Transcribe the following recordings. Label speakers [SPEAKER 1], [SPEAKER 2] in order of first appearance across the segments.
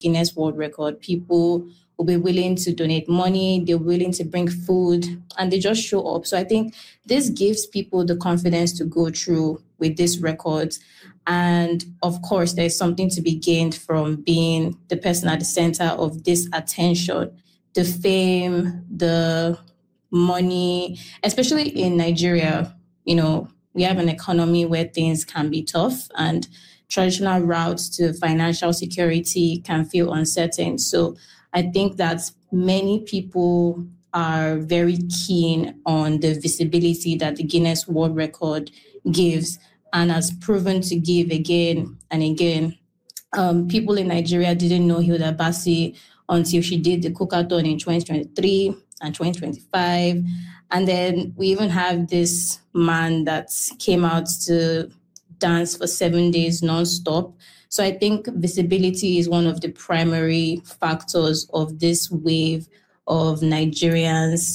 [SPEAKER 1] Guinness World Record, people will be willing to donate money, they're willing to bring food, and they just show up. So I think this gives people the confidence to go through with these records. And of course, there's something to be gained from being the person at the center of this attention, the fame, the money, especially in Nigeria. We have an economy where things can be tough and traditional routes to financial security can feel uncertain. So I think that many people are very keen on the visibility that the Guinness World Record gives and has proven to give again and again. People in Nigeria didn't know Hilda Bassi until she did the Cookathon in 2023 and 2025. And then we even have this man that came out to dance for 7 days nonstop. So I think visibility is one of the primary factors of this wave of Nigerians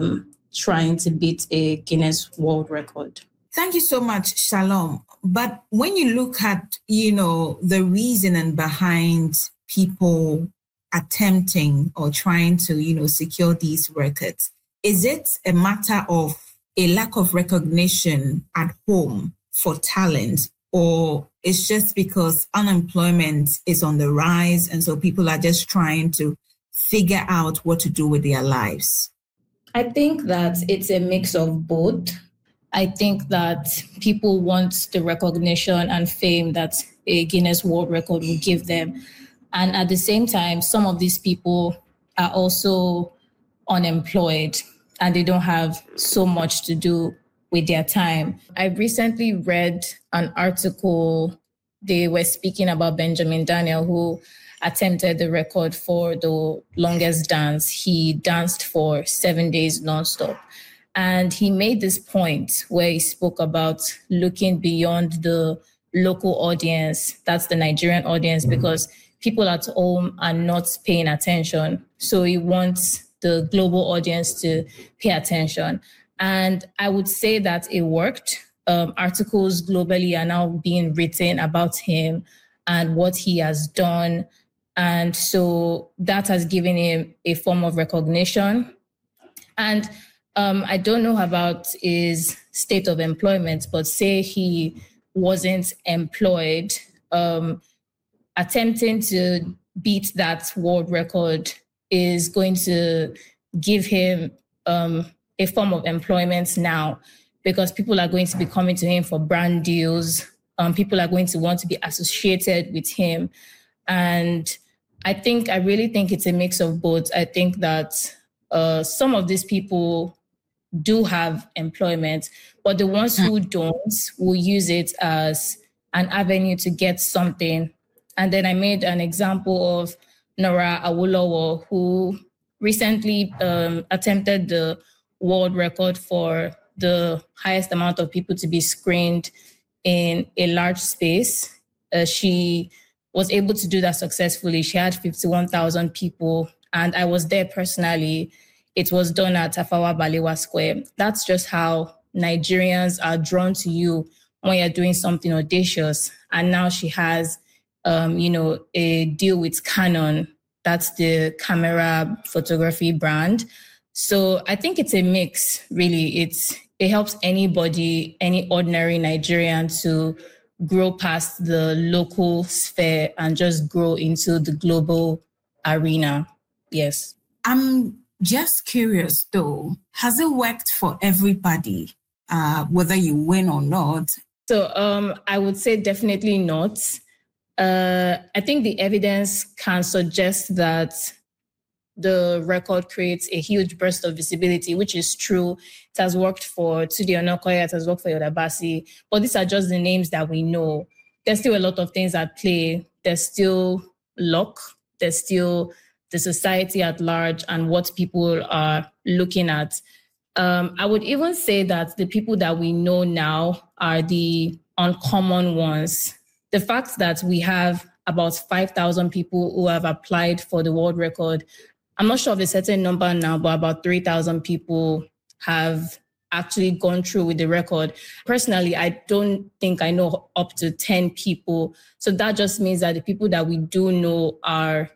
[SPEAKER 1] trying to beat a Guinness World Record.
[SPEAKER 2] Thank you so much, Shalom. But when you look at, the reasoning behind people attempting or trying to, secure these records, is it a matter of a lack of recognition at home for talent, or it's just because unemployment is on the rise and so people are just trying to figure out what to do with their lives?
[SPEAKER 1] I think that it's a mix of both. I think that people want the recognition and fame that a Guinness World Record will give them. And at the same time, some of these people are also unemployed and they don't have so much to do with their time. I recently read an article. They were speaking about Benjamin Daniel, who attempted the record for the longest dance. He danced for 7 days nonstop. And he made this point where he spoke about looking beyond the local audience, that's the Nigerian audience, because people at home are not paying attention. So he wants the global audience to pay attention. And I would say that it worked. Articles globally are now being written about him and what he has done. And so that has given him a form of recognition. And I don't know about his state of employment, but say he wasn't employed, attempting to beat that world record is going to give him a form of employment now, because people are going to be coming to him for brand deals. People are going to want to be associated with him. And I really think it's a mix of both. I think that some of these people do have employment, but the ones who don't will use it as an avenue to get something. And then I made an example of Nora Awolowo, who recently attempted the world record for the highest amount of people to be screened in a large space. She was able to do that successfully. She had 51,000 people, and I was there personally. It was done at Tafawa Balewa Square. That's just how Nigerians are drawn to you when you're doing something audacious. And now she has, a deal with Canon. That's the camera photography brand. So I think it's a mix, really. It helps anybody, any ordinary Nigerian, to grow past the local sphere and just grow into the global arena. Yes.
[SPEAKER 2] I'm just curious, though, has it worked for everybody, whether you win or not?
[SPEAKER 1] So I would say definitely not. I think the evidence can suggest that the record creates a huge burst of visibility, which is true. It has worked for Tude Onakoya, it has worked for Hilda Bassi, but these are just the names that we know. There's still a lot of things at play. There's still luck. There's still the society at large and what people are looking at. I would even say that the people that we know now are the uncommon ones. The fact that we have about 5,000 people who have applied for the world record, I'm not sure of a certain number now, but about 3,000 people have actually gone through with the record. Personally, I don't think I know up to 10 people. So that just means that the people that we do know are